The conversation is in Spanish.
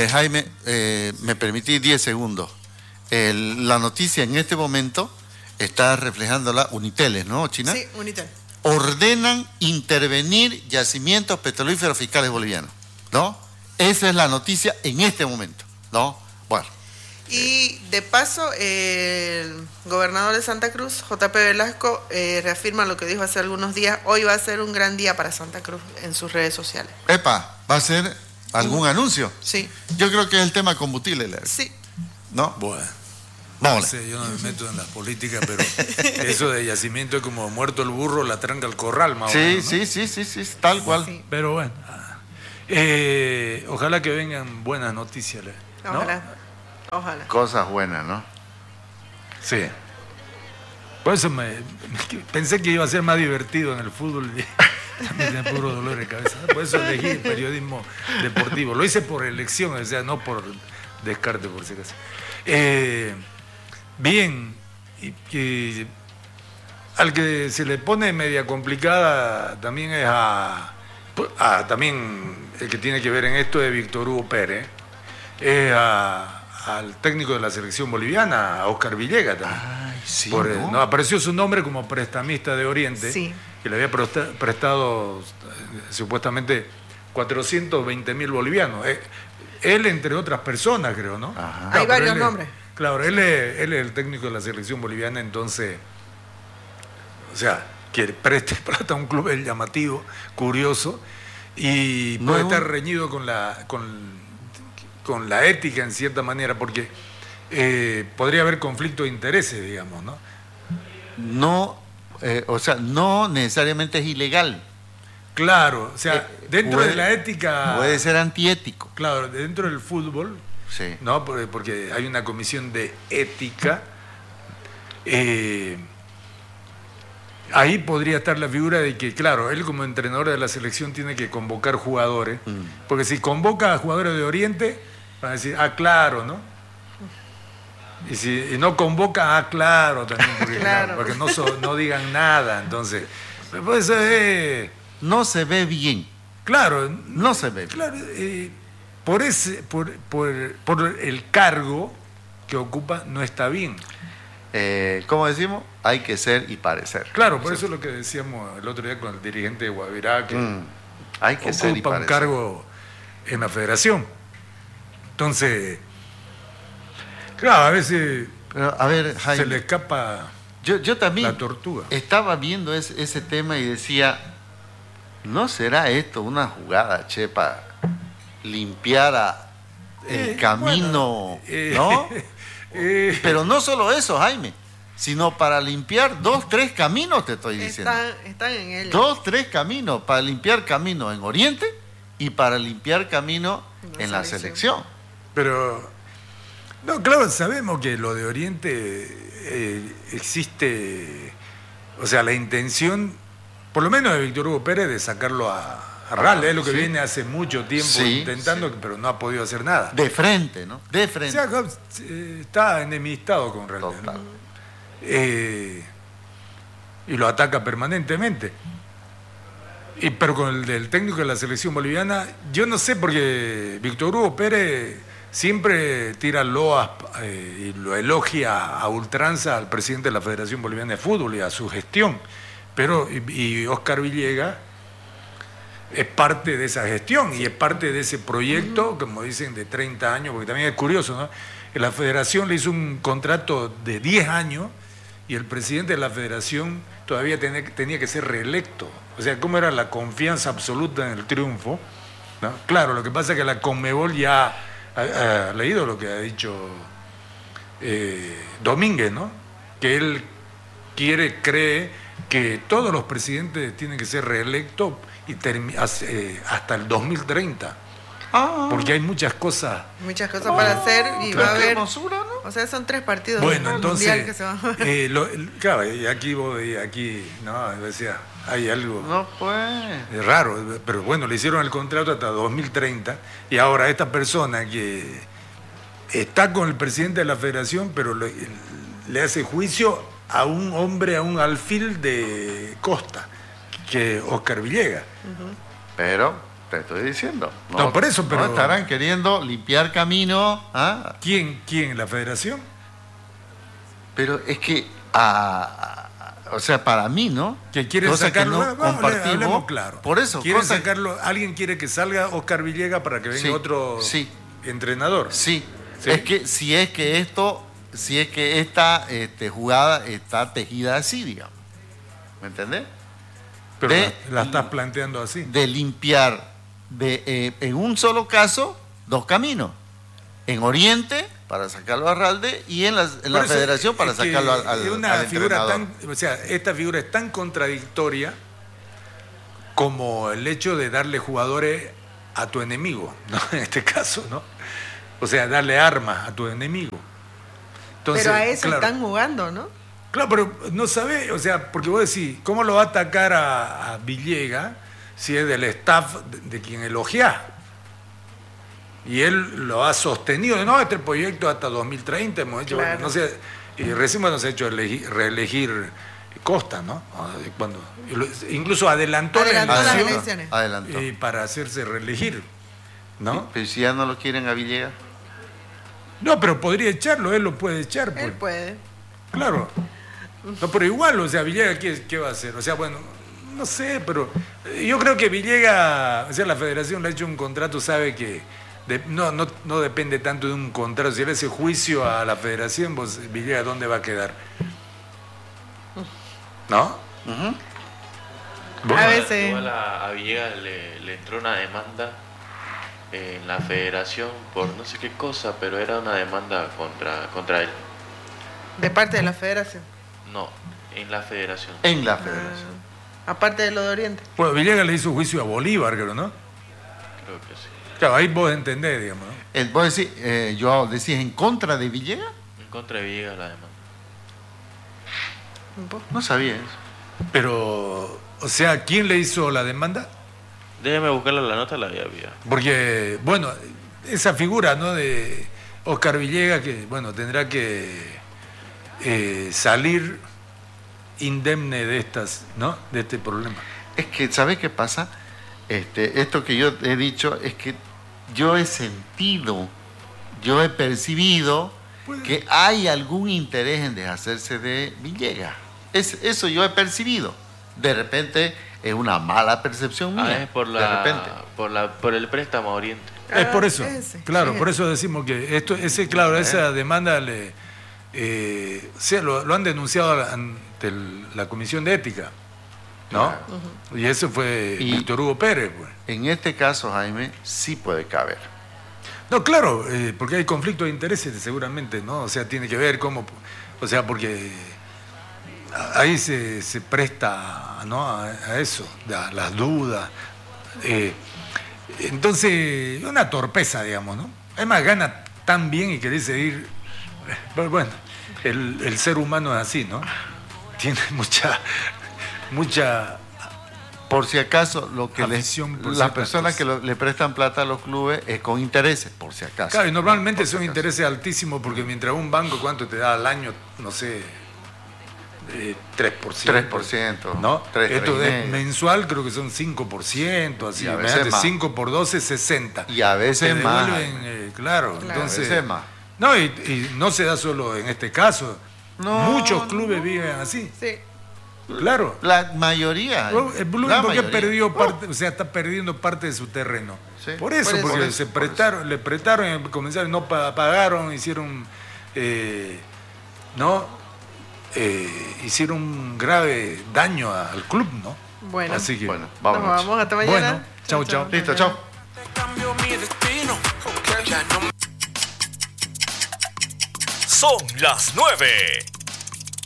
Jaime, me permití 10 segundos. La noticia en este momento está reflejándola Uniteles, ¿no, China? Sí, Unitel. Ordenan intervenir yacimientos petrolíferos fiscales bolivianos, ¿no? Esa es la noticia en este momento, ¿no? Bueno. Y de paso, el gobernador de Santa Cruz, JP Velasco, reafirma lo que dijo hace algunos días. Hoy va a ser un gran día para Santa Cruz en sus redes sociales. Epa, ¿va a ser algún anuncio? Sí. Yo creo que es el tema combustible. Sí. ¿No? Bueno. Vamos. No sé, yo no me meto en la política, pero eso de yacimiento es como muerto el burro, la tranca al corral, más o menos, ¿no? Sí, tal cual. Sí. Pero bueno, ojalá que vengan buenas noticias, ¿no? Ojalá. Cosas buenas, ¿no? Sí. Por eso pensé que iba a ser más divertido en el fútbol. También tenía puro dolor de cabeza. Por eso elegí el periodismo deportivo. Lo hice por elección, o sea, no por descarte, por si acaso. Bien, y al que se le pone media complicada también es también el que tiene que ver en esto es Víctor Hugo Pérez, es al técnico de la selección boliviana, a Oscar Villegas también. Ay, sí, ¿no? Apareció su nombre como prestamista de Oriente, sí, que le había prestado supuestamente 420.000 bolivianos. Él, entre otras personas, creo, ¿no? Ajá. Hay varios nombres. Claro, él es el técnico de la selección boliviana, entonces, o sea, que preste plata a un club es llamativo, curioso, y No puede es estar reñido con la ética en cierta manera, porque podría haber conflicto de intereses, digamos, ¿no? No, o sea, no necesariamente es ilegal. Claro, o sea, dentro de la ética... Puede ser antiético. Claro, dentro del fútbol, Sí. ¿no? Porque hay una comisión de ética. Ahí podría estar la figura de que, claro, él como entrenador de la selección tiene que convocar jugadores, porque si convoca a jugadores de Oriente, van a decir, claro, ¿no? Y si no convoca, claro, también, porque, Claro. porque no digan nada, entonces, pues No se ve bien. claro, No se ve bien. claro, por el cargo que ocupa no está bien. Como decimos, hay que ser y parecer. Claro, por eso es lo que decíamos el otro día con el dirigente de Guavirá, que Hay que ser y ocupa un parecer. cargo en la federación. Entonces, claro, a veces Pero, a ver, Jaime, se le escapa yo también la tortuga. estaba viendo ese tema y decía, ¿no será esto una jugada, che, para limpiar el camino, ¿no? Pero no solo eso, Jaime, sino para limpiar 2, 3 caminos, te estoy diciendo. Están en él. 2, 3 caminos, para limpiar camino en Oriente y para limpiar camino en la selección. Pero, no, claro, sabemos que lo de Oriente existe, o sea, la intención, por lo menos de Víctor Hugo Pérez, de sacarlo a Ral, es lo que sí. viene hace mucho tiempo intentando, pero no ha podido hacer nada. De frente, ¿no? De O frente. sea, está enemistado con Ral. Total. ¿no? Y lo ataca permanentemente. Pero con el del técnico de la selección boliviana, yo no sé, porque Víctor Hugo Pérez siempre tira loas y lo elogia a ultranza al presidente de la Federación Boliviana de Fútbol y a su gestión. Pero, y Oscar Villegas es parte de esa gestión y es parte de ese proyecto, como dicen, de 30 años, porque también es curioso, ¿no? Que la Federación le hizo un contrato de 10 años y el presidente de la Federación todavía tenía que ser reelecto. O sea, ¿cómo era la confianza absoluta en el triunfo? ¿No? Claro, lo que pasa es que la Conmebol ya ha leído lo que ha dicho Domínguez, ¿no? Que él cree que todos los presidentes tienen que ser reelectos y hasta el 2030. Porque hay muchas cosas. Muchas cosas para hacer y Pero va a qué haber. hermosura, ¿no? O sea, son 3 partidos Bueno, del entonces, mundial que se van a ver. claro, y aquí no, decía, hay algo No pues. raro, pero bueno, le hicieron el contrato hasta 2030 y ahora esta persona que está con el presidente de la federación, pero le hace juicio a un hombre, a un alfil de Costa, que es Oscar Villegas. Pero te estoy diciendo. No, por eso, pero... No estarán queriendo limpiar camino. ¿Ah? ¿Quién? ¿La federación? Pero es que, o sea, para mí, ¿no? Que quieren cosa sacarlo, que no compartimos. Claro. Por eso. Quieren sacarlo, alguien quiere que salga Oscar Villegas para que venga otro entrenador. Sí. Es que si es que esta jugada está tejida así, digamos. ¿Me entendés? Pero la estás planteando así. De limpiar en un solo caso 2 caminos. En Oriente para sacarlo a Ralde y en la Federación para sacarlo al entrenador. Esta figura es tan contradictoria como el hecho de darle jugadores a tu enemigo, ¿no? En este caso, ¿no? O sea, darle armas a tu enemigo. Entonces, pero a eso están jugando, ¿no? Claro, pero no sabés, o sea, porque vos decís, ¿cómo lo va a atacar a Villegas si es del staff de quien elogiás? Y él lo ha sostenido, no, este proyecto hasta 2030 hemos hecho, claro. No sé, y recién nos ha hecho reelegir Costa, ¿no? Incluso adelantó las elecciones. Adelantó. Para hacerse reelegir, ¿no? Pero si ya no lo quieren a Villegas. No, pero podría echarlo, él lo puede echar. Él puede. Claro. No, pero igual, o sea, Villegas, ¿qué va a hacer? O sea, bueno, no sé, pero yo creo que Villegas, o sea, la federación le ha hecho un contrato, sabe que no depende tanto de un contrato. Si le hace juicio a la federación, pues Villegas, ¿dónde va a quedar? ¿No? Uh-huh. Bueno, a veces. Igual a Villegas le entró una demanda en la federación por no sé qué cosa, pero era una demanda contra él. ¿De parte de la federación? No, en la federación. En la federación. Aparte de lo de Oriente. Bueno, Villegas le hizo juicio a Bolívar, creo, ¿no? Creo que sí. Claro, ahí vos entendés, digamos, ¿no? Vos decís, yo decís en contra de Villegas. En contra de Villegas la demanda. No sabía eso. Pero, o sea, ¿quién le hizo la demanda? Déjeme buscarle la nota, la había. Porque, bueno, esa figura, ¿no? De Oscar Villegas, que, bueno, tendrá que salir indemne de estas, ¿no? De este problema. Es que, ¿sabes qué pasa? Esto que yo he dicho es que yo he sentido, yo he percibido que hay algún interés en deshacerse de Villegas. Eso yo he percibido. De repente es una mala percepción mía. Es por el préstamo a Oriente. Es por eso, claro, sí. por eso decimos que esa demanda lo han denunciado ante la Comisión de Ética, ¿no? Uh-huh. Y ese fue Víctor Hugo Pérez. Pues. En este caso, Jaime, sí puede caber. No, claro, porque hay conflicto de intereses seguramente, ¿no? O sea, tiene que ver cómo, o sea, porque ahí se presta, ¿no? a eso, a las dudas. Entonces, una torpeza, digamos, ¿no? Además, gana tan bien y quiere seguir. Pero bueno, el ser humano es así, ¿no? Tiene mucha. Por si acaso, lo que las personas que le prestan plata a los clubes es con intereses, por si acaso. Claro, y normalmente son intereses altísimos porque mientras un banco, ¿cuánto te da al año? No sé, 3%. 3%. ¿No? 3, esto es mensual, creo que son 5%, así. A veces más. 5 por 12, 60. Y a veces te más. Claro, entonces. A veces más. No, y no se da solo en este caso. No, muchos clubes viven así. Sí. Claro. La mayoría. El Blue porque perdió parte, o sea, está perdiendo parte de su terreno. Sí. Por eso, porque le prestaron, comenzaron, no pagaron, hicieron, hicieron un grave daño al club, ¿no? Bueno, así que, vamos hasta mañana. Bueno, chau, chau. Listo, chau. Son las 9.